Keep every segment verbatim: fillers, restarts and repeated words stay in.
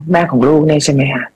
แม่ของลูกเนี่ยใช่ไหมคะ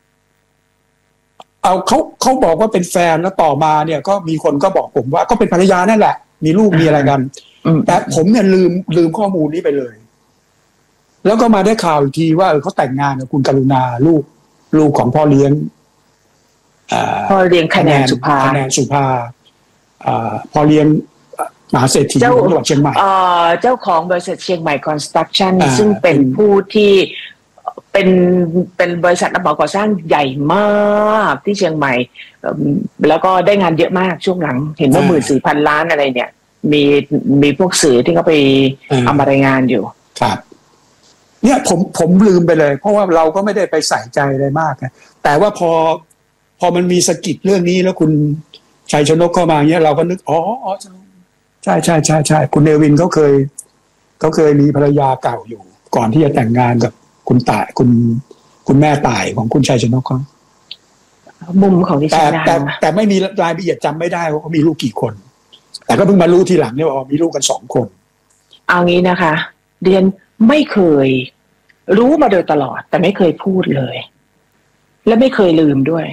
เอาเขาเขาบอกว่าเป็นแฟนแล้วต่อมาเนี่ยก็มีคนก็บอกผมว่าก็เป็นภรรยานั่นแหละมีลูกมีอะไรกันแต่ผมเนี่ยลืมลืมข้อมูลนี้ไปเลยแล้วก็มาได้ข่าวอีกทีว่าเออเขาแต่งงานกับคุณกรุณาลูกลูกของพ่อเลี้ยงพ่อเลี้ยงคะแนนสุภาคะแนนสุภาพ่อเลี้ยงมหาเศรษฐีจังหวัดเชียงใหม่เจ้าของบริษัทเชียงใหม่คอนสตรักชั่นซึ่งเป็นผู้ที่เป็นเป็นบริษัทรับเหมาก่อสร้างใหญ่มากที่เชียงใหม่แล้วก็ได้งานเยอะมากช่วงหลังเห็นว่าหมื่นสี่พันล้านอะไรเนี่ยมีมีพวกสื่อที่เขาไปเอามารายงานอยู่ครับเนี่ยผมผมลืมไปเลยเพราะว่าเราก็ไม่ได้ไปใส่ใจอะไรมากนะแต่ว่าพอพอมันมีสะกิดเรื่องนี้แล้วคุณชัยชนกเข้ามาเนี่ยเราก็นึกอ๋อใช่ใช่ใช่ใช่คุณเนวินเขาเคยเขาเคยมีภรรยาเก่าอยู่ก่อนที่จะแต่งงานกับคุณต่ายคุณคุณแม่ต่ายของคุณชัยชนกเขามุมของดิฉันแต่แต่แต่ไม่มีรายละเอียดจำไม่ได้ว่าเขามีลูกกี่คนแต่ก็เพิ่งมารู้ทีหลังเนี่ยว่ามีลูกกันสองคนเอางี้นะคะเรียนไม่เคยรู้มาโดยตลอดแต่ไม่เคยพูดเลยและไม่เคยลืมด้วย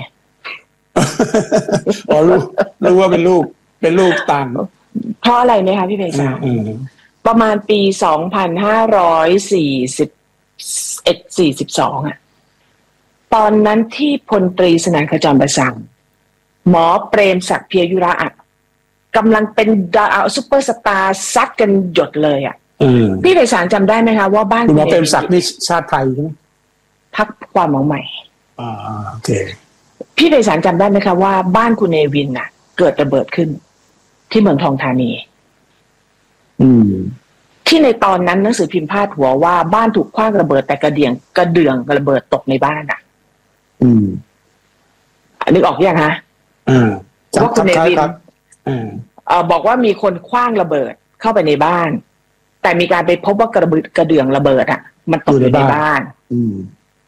อ๋อรู้รู้ว่าเป็นลูกเป็นลูกต่างเพราะอะไรไหมคะพี่เบสาประมาณปีสองพันห้าร้อยสี่สิบเอ็ด สี่สิบสองอ่ะตอนนั้นที่พลตรีสนั่นขจรประสังหมอเปรมศักดิ์เพียยุระอ่ะกำลังเป็นดาวซุปเปอร์สตาร์ซัดกันหยดเลยอ่ะพี่ไพศาลจำได้ไหมคะว่าบ้านคุณหมอเปรมศักดิ์นี่ชาติไทยใช่ไหมพรรคความหวังใหม่อ่าโอเคพี่ไพศาลจำได้ไหมคะว่าบ้านคุณเนวินน่ะเกิดระเบิดขึ้นที่เมืองทองธานีอืมที่ในตอนนั้นหนังสือพิมพ์พาดหัวว่าบ้านถูกขว้างระเบิดแต่กระเดื่องกระเดื่องระเบิดตกในบ้านอ่ะอืมนึกออกยังฮะอ่าว่าคุณเนวินอ่าเอ่อบอกว่ามีคนขว้างระเบิดเข้าไปในบ้านแต่มีการไปพบว่ากระเบิดกระเดื่องระเบิดอ่ะมันตกอยู่ในบ้านอืม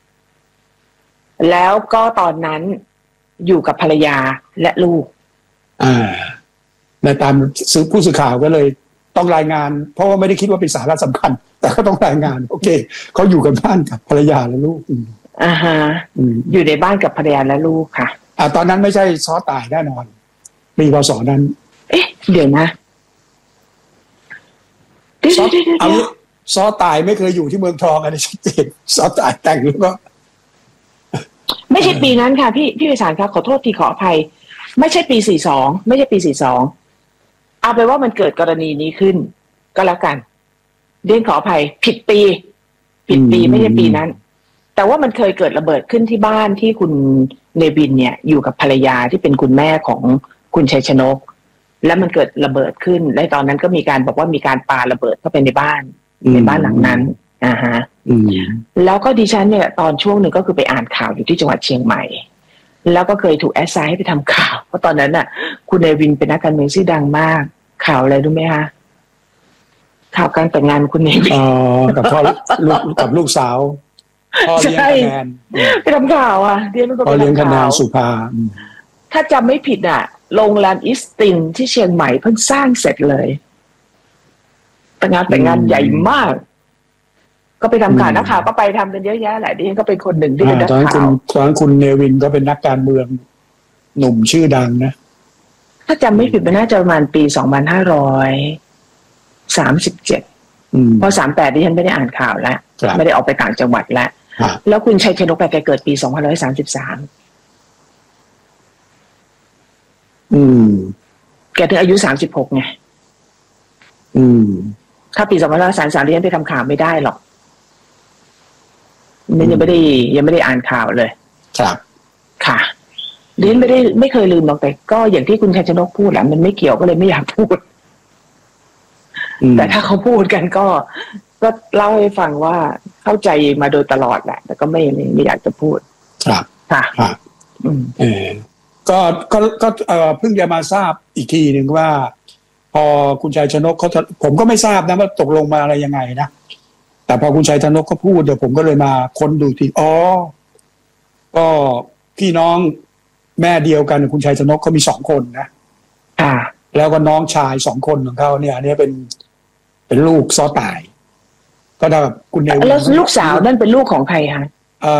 แล้วก็ตอนนั้นอยู่กับภรรยาและลูกอ่าในตามสื่อผู้สื่อข่าวก็เลยต้องรายงานเพราะว่าไม่ได้คิดว่าเป็นสาระสำคัญแต่ก็ต้องรายงานโอเคเขาอยู่กับบ้านกับภรรยาและลูกอ่าฮะอยู่ในบ้านกับภรรยาและลูกค่ะอ่าตอนนั้นไม่ใช่ซ้อตายแน่นอนปีพศนั้นเอ๊ะเดี๋ยวนะซอเอาซอตายไม่เคยอยู่ที่เมืองทองอะไรชัดเจนซอตายแต่งหรือเปล่าไม่ใช่ปีนั้นค่ะพี่พี่ไพศาลครับขอโทษทีขออภัยไม่ใช่ปีสี่สองไม่ใช่ปีสี่สองเอาไปว่ามันเกิดกรณีนี้ขึ้นก็แล้วกันเรียนขออภัยผิดปีผิดปีไม่ใช่ปีนั้นแต่ว่ามันเคยเกิดระเบิดขึ้นที่บ้านที่คุณเนวินเนี่ยอยู่กับภรรยาที่เป็นคุณแม่ของคุณชัยชนกแล้วมันเกิดระเบิดขึ้นและตอนนั้นก็มีการบอกว่ามีการปาระเบิดเข้าไปในบ้านในบ้านหลังนั้นอ่าฮะแล้วก็ดิฉันเนี่ยตอนช่วงหนึ่งก็คือไปอ่านข่าวอยู่ที่จังหวัดเชียงใหม่แล้วก็เคยถูกแอสไซน์ให้ไปทำข่าวเพราะตอนนั้นน่ะคุณเนวินเป็นนักการเมืองชื่อดังมากข่าวอะไรรู้ไหมคะข่าวการแต่งงานคุณเนวินอ๋อกับพ่อลูกกับลูกสาวพ่อเลี้ยงคะแนนไปทำข่าวอ่ะเรียนรู้พ่อเลี้ยงคะแนนสุภาถ้าจำไม่ผิดอ่ะโรงแรมอิสตินที่เชียงใหม่เพิ่งสร้างเสร็จเลยแต่งานแต่งงานใหญ่มากก็ไปทำข่าวนักข่าวก็ไปทำกันเยอะแยะแหละดิฉันก็เป็นคนหนึ่งที่เป็นนักข่าวตอนคุณเนวินก็เป็นนักการเมืองหนุ่มชื่อดังนะถ้าจำไม่ผิดมันน่าจะประมาณปีสองพันห้าร้อยสามสิบเจ็ดพอสามแปดดิฉันไม่ได้อ่านข่าวแล้วไม่ได้ออกไปต่างจังหวัดแล้วแล้วคุณชัยชนกแกเกิดปีสองพันร้อยสามสิบสามอืมแกถึงอายุสามสิบหกไงอืมถ้าปีสองพันร้อยสามสิบสามดิฉันไปทำข่าวไม่ได้หรอกมันยังไม่ได้ยังไม่ได้อ่านข่าวเลยครับค่ะดิฉันไม่ได้ไม่เคยลืมหรอกแต่ก็อย่างที่คุณชัยชนกพูดแหละมันไม่เกี่ยวก็เลยไม่อยากพูดแต่ถ้าเขาพูดกันก็ก็เล่าให้ฟังว่าเข้าใจมาโดยตลอดแหละแต่ก็ไม่ไม่ไม่อยากจะพูดครับค่ะครับเออก็ก็ก็เอ่อเพิ่งจะมาทราบอีกทีหนึ่งว่าพอคุณชัยชนกเขาผมก็ไม่ทราบนะว่าตกลงมาอะไรยังไงนะแต่พอคุณชัยชนกเขาพูดเดี๋ยวผมก็เลยมาค้นดูทีอ๋อก็พี่น้องแม่เดียวกันคุณชัยชนกเขามีสองคนนะค่ะแล้วก็น้องชายสองคนของเขาเนี่ยอันนี้เป็นเป็นลูกซ้อตายก็ได้แบบคุณเนวินแล้วลูกสาวนั่นเป็นลูกของใครคะ